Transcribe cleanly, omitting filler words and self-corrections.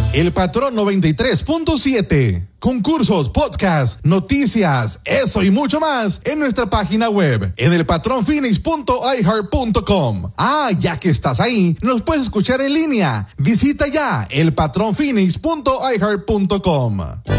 El Patrón 93.7. Concursos, podcast, noticias, eso y mucho más en nuestra página web, en elpatronphoenix.iheart.com. Ya que estás ahí, nos puedes escuchar en línea. Visita ya elpatronphoenix.iheart.com.